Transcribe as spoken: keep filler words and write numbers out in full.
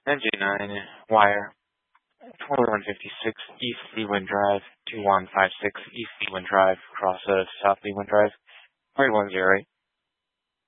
N J nine, wire, twenty-one fifty-six East Leland Drive, two one five six East Leland Drive, cross of South Leland Drive, three one zero eight.